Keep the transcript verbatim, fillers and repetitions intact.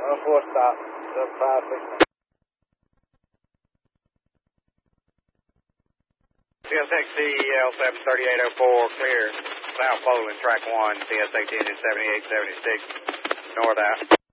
oh four stop, seven five six nine. C S X C L seven thirty-eight oh four, clear. South Poland, track one, C S X engine seventy-eight seventy-six, north out.